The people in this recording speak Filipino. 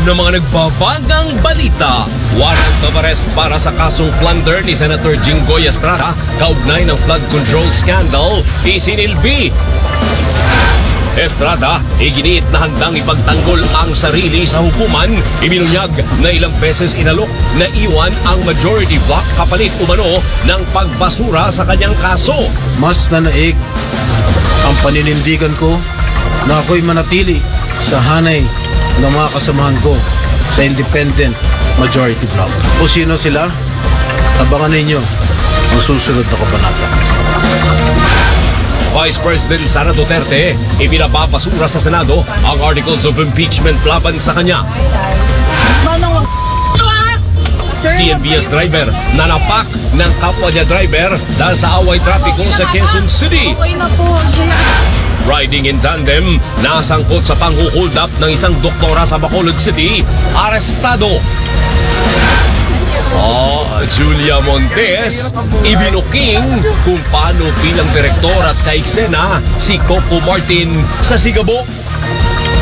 ng mga nagbabagang balita. Warrant of arrest para sa kasong plunder ni Senator Jinggoy Estrada kaugnay ng flood control scandal isinilbi. Estrada, iginiit na handang ipagtanggol ang sarili sa hukuman. Ibinunyag na ilang beses inalok na iwan ang majority block kapalit umano ng pagbasura sa kanyang kaso. Mas nanaig ang paninindigan ko na ako'y manatili sa hanay ng mga kasamahan ko sa independent majority block. O sino sila? Abangan ninyo ang susunod na kabanata. Vice President Sara Duterte, ibinababasura sa Senado ang articles of impeachment laban sa kanya. TNBS driver nanapak ng kapwa niya driver dahil sa away trapiko sa Quezon City. Okay na po. Riding in tandem, nasangkot sa panghuhold up ng isang doktora sa Bacolod City, arestado. Julia Montes, ibinuking kung paano bilang direktor at kaiksena si Coco Martin sa Sigabo.